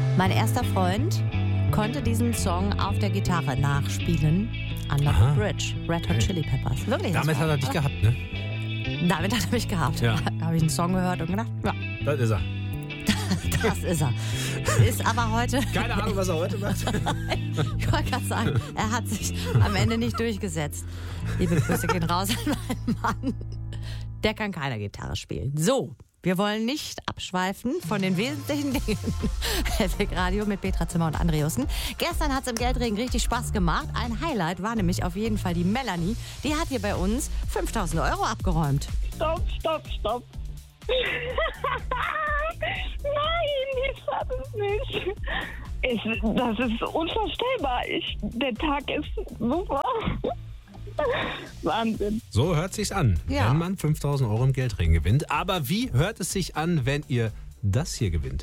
Mein erster Freund konnte diesen Song auf der Gitarre nachspielen. Under the Bridge, Red Hot Chili Peppers. Wirklich. Damit hat er dich gehabt, ne? Damit hat er mich gehabt. Ja. Da habe ich einen Song gehört und gedacht, ja, Das ist er. das ist er. Ist aber heute... Keine Ahnung, was er heute macht. Ich wollte gerade sagen, er hat sich am Ende nicht durchgesetzt. Liebe Grüße gehen raus an meinen Mann. Der kann keine Gitarre spielen. So, wir wollen nicht abschweifen von den wesentlichen Dingen. Helwig Radio mit Petra Zimmer und André Jussen. Gestern hat es im Geldregen richtig Spaß gemacht. Ein Highlight war nämlich auf jeden Fall die Melanie. Die hat hier bei uns 5.000 € abgeräumt. Stopp. Nein, ich fasse es nicht. Das ist unvorstellbar. Der Tag ist super. Wahnsinn. So hört sich's an, Ja. wenn man 5.000 € im Geldring gewinnt. Aber wie hört es sich an, wenn ihr das hier gewinnt?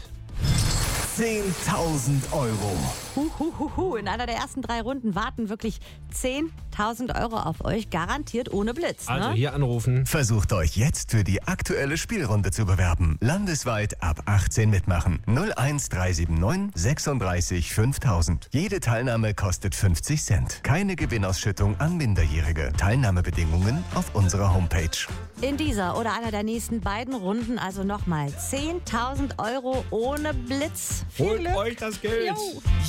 10.000 €. In einer der ersten 3 Runden warten wirklich 10.000 € auf euch. Garantiert ohne Blitz. Also Ne? hier anrufen. Versucht euch jetzt für die aktuelle Spielrunde zu bewerben. Landesweit ab 18 mitmachen. 01379 36 5000. Jede Teilnahme kostet 50 Cent. Keine Gewinnausschüttung an Minderjährige. Teilnahmebedingungen auf unserer Homepage. In dieser oder einer der nächsten beiden Runden also nochmal 10.000 € ohne Blitz. Viel Holt Glück. euch das Geld. Jo.